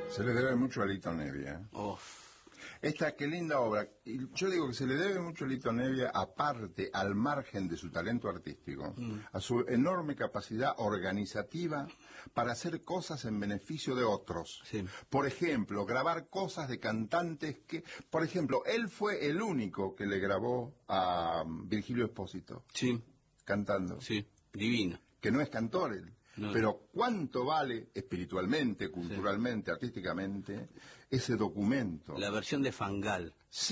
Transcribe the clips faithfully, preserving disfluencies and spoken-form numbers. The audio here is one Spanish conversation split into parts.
Se le debe mucho a Lito Nevia. Oh. Esta, qué linda obra. Y yo digo que se le debe mucho a Lito Nevia, aparte, al margen de su talento artístico, mm. a su enorme capacidad organizativa para hacer cosas en beneficio de otros. Sí. Por ejemplo, grabar cosas de cantantes que... Por ejemplo, él fue el único que le grabó a Virgilio Espósito. Sí. Cantando. Sí, divino. Que no es cantor él. No. Pero ¿cuánto vale espiritualmente, culturalmente, sí. artísticamente, ese documento? La versión de Fangal.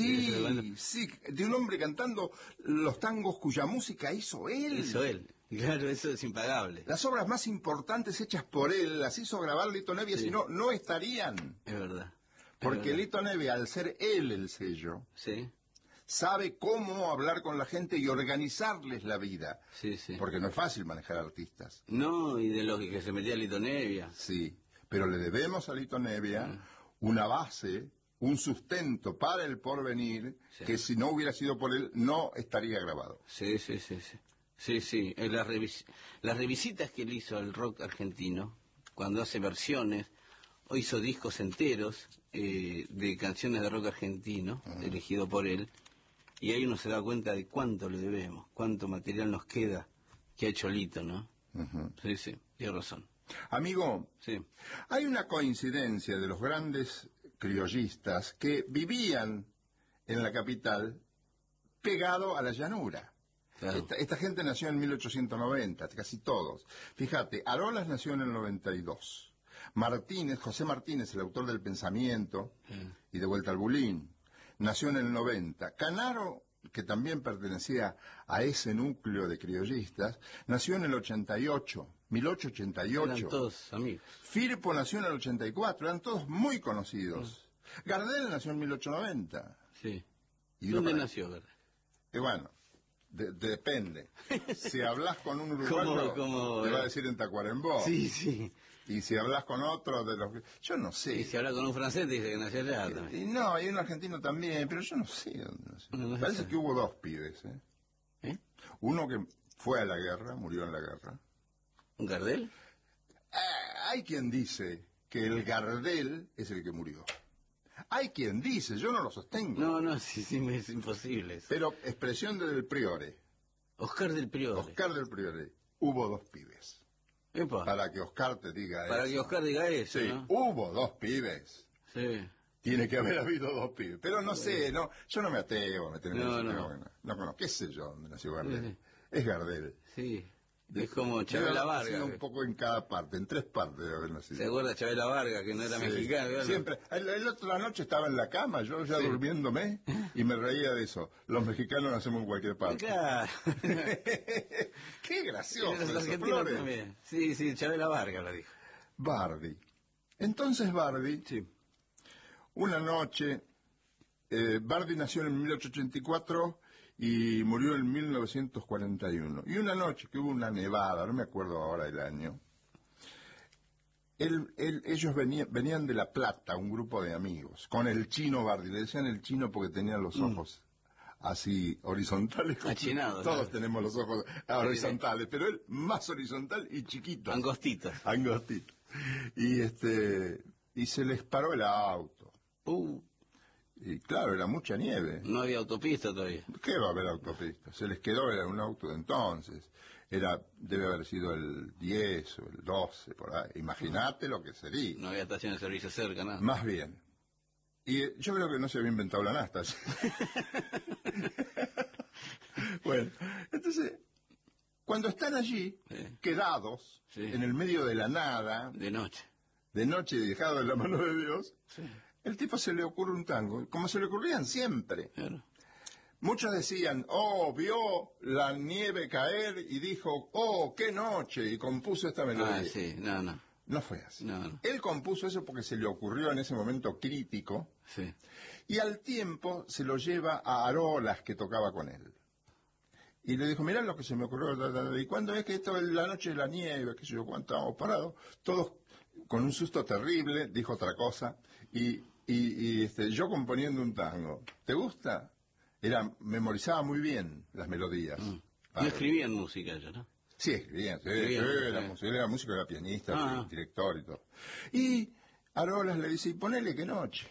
Sí, sí, de un hombre cantando los tangos cuya música hizo él. Hizo él, claro, eso es impagable. Las obras más importantes hechas por él las hizo grabar Lito Nevia, sí. si no, no estarían. Es verdad. Es Porque verdad. Lito Nevia, al ser él el sello... Sí. sabe cómo hablar con la gente y organizarles la vida. Sí, sí. Porque no es fácil manejar artistas. No, y de lo que se metía Lito Nevia. Sí, pero le debemos a Lito Nevia mm. una base, un sustento para el porvenir, sí. que si no hubiera sido por él, no estaría grabado. Sí, sí, sí, sí. Sí, sí. Eh, las, revis las revisitas que él hizo al rock argentino, cuando hace versiones, o hizo discos enteros eh, de canciones de rock argentino, uh-huh. elegido por él, y ahí uno se da cuenta de cuánto le debemos, cuánto material nos queda que ha hecho Lito, ¿no? Uh-huh. Sí, sí, tiene razón. Amigo, sí. hay una coincidencia de los grandes criollistas que vivían en la capital pegado a la llanura. Claro. Esta, esta gente nació en mil ochocientos noventa, casi todos. Fíjate, Arolas nació en el noventa y dos. Martínez, José Martínez, el autor del Pensamiento sí. y de Vuelta al Bulín, nació en el noventa. Canaro, que también pertenecía a ese núcleo de criollistas, nació en el ochenta y ocho, mil ochocientos ochenta y ocho. Eran todos amigos. Firpo nació en el ochenta y cuatro, eran todos muy conocidos. Mm. Gardel nació en mil ochocientos noventa. Sí. ¿Y ¿Dónde para... nació Gardel? Y bueno, de, de, depende. Si hablas con un uruguayo, ¿Cómo, cómo, te va a decir en Tacuarembó. Sí, sí. Y si hablas con otro de los... Yo no sé. Y si hablas con un francés, te dice que nació allá también. Y no, y un argentino también, pero yo no sé dónde nació. No, no Parece sé. que hubo dos pibes, ¿eh? ¿Eh? Uno que fue a la guerra, murió en la guerra. ¿Un Gardel? Eh, hay quien dice que el Gardel es el que murió. Hay quien dice, yo no lo sostengo. No, no, sí, sí, me es imposible eso. Pero expresión del Priore. Oscar del Priore. Oscar del Priore. Hubo dos pibes. Epa. Para que Oscar te diga Para eso. que Oscar diga eso, Sí, ¿no? hubo dos pibes. Sí. Tiene que haber habido dos pibes. Pero no sé, no, yo no me atrevo a meterme no, en no. No, no, no conozco. ¿Qué sé yo dónde nació Gardel? Sí. Es Gardel. Sí. Es como Chabela Vargas. Un poco en cada parte, en tres partes de haber nacido. ¿Se acuerda Chabela Vargas, que no era sí, mexicana? ¿Verdad? Siempre. El, el otro la noche estaba en la cama, yo ya sí. durmiéndome, y me reía de eso. Los mexicanos nacemos en cualquier parte. Claro. Qué gracioso. Los argentinos también. Sí, sí, Chabela Vargas lo dijo. Bardi. Entonces Bardi, sí. una noche, eh, Bardi nació en mil ochocientos ochenta y cuatro y murió en mil novecientos cuarenta y uno. Y una noche que hubo una nevada, no me acuerdo ahora el año, él, él, ellos venían, venían de La Plata, un grupo de amigos, con el chino Bardi. Le decían el chino porque tenía los ojos mm. así horizontales. Achinados. Todos ¿no? tenemos los ojos horizontales, pero él más horizontal y chiquito. Angostitos. Angostitos. Y este y se les paró el auto. Uh. Y claro, era mucha nieve. No había autopista todavía. ¿Qué va a haber autopista? Se les quedó, era un auto de entonces. Era, debe haber sido el diez o el doce, por ahí. Imagínate lo que sería. No había estación de servicio cerca, nada. Más bien. Y eh, yo creo que no se había inventado la nafta. Bueno, entonces, cuando están allí, sí. quedados, sí. en el medio de la nada. De noche. De noche, dejado en la mano de Dios. Sí. El tipo se le ocurre un tango, como se le ocurrían siempre. Claro. Muchos decían, oh, vio la nieve caer y dijo, oh, qué noche, y compuso esta melodía. Ah, sí, no, no. No fue así. No, no. Él compuso eso porque se le ocurrió en ese momento crítico, sí. y al tiempo se lo lleva a Arolas, que tocaba con él. Y le dijo, mirá lo que se me ocurrió, y cuando es que esto es la noche de la nieve, que sé yo, cuando estábamos parados, todos con un susto terrible, dijo otra cosa, y... Y, y este, yo componiendo un tango, ¿te gusta? Era, memorizaba muy bien las melodías. Mm. No escribían música ya, ¿no? Sí, escribían, sí, escribían sí, era, música, era músico, era pianista, ah. director y todo. Y Arolas le dice, y ponele que noche.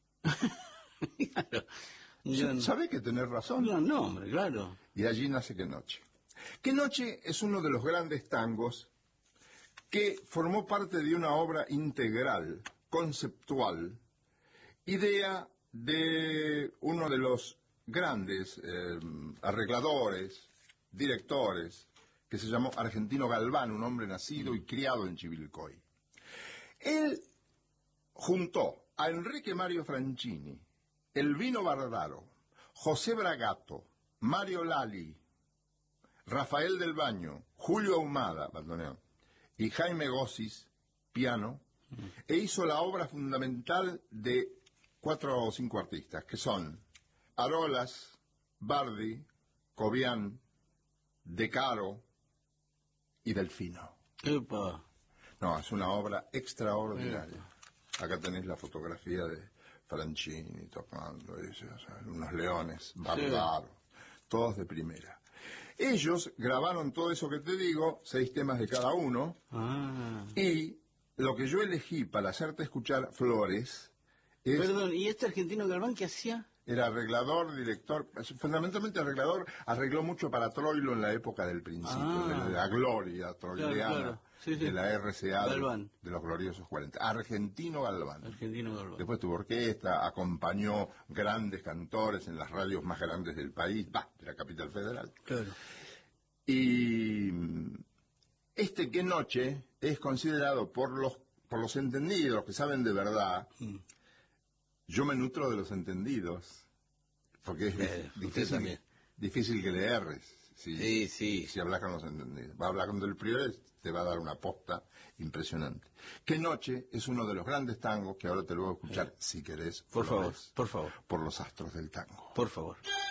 Claro. Yo no- ¿Sabe que tenés razón? No, no, hombre, claro. Y allí nace Que Noche. Que Noche es uno de los grandes tangos que formó parte de una obra integral, conceptual, idea de uno de los grandes eh, arregladores, directores, que se llamó Argentino Galván, un hombre nacido y criado en Chivilcoy. Él juntó a Enrique Mario Franchini, Elvino Bardaro, José Bragato, Mario Lali, Rafael del Baño, Julio Ahumada, bandoneón, y Jaime Gossis, piano, e hizo la obra fundamental de cuatro o cinco artistas, que son Arolas, Bardi, Cobian, De Caro y Delfino. Epa. No, es una obra extraordinaria. Acá tenéis la fotografía de Franchini tocando, ese, o sea, unos leones, Bardaro, todos de primera. Ellos grabaron todo eso que te digo, seis temas de cada uno, Ah. y lo que yo elegí para hacerte escuchar, Flores, es, Perdón, ¿y este argentino Galván qué hacía? era arreglador, director, fundamentalmente arreglador, arregló mucho para Troilo en la época del principio, Ah. de la gloria troiliana, Claro, claro. Sí, sí. de la R C A, de, Galván. de los gloriosos cuarenta. Argentino Galván. Argentino Galván. Después tuvo orquesta, acompañó grandes cantores en las radios más grandes del país, va, de la capital federal. Claro. Y este Que Noche es considerado por los, por los entendidos, los que saben de verdad. Mm. Yo me nutro de los entendidos, porque es Eh, usted difícil, también. difícil que le erres. Si, Sí, sí. si hablas con los entendidos. Va a hablar con Del Priore, te va a dar una posta impresionante. Que Noche es uno de los grandes tangos que ahora te lo voy a escuchar, si querés, Por favor, Flores, por favor, por los astros del tango. por favor.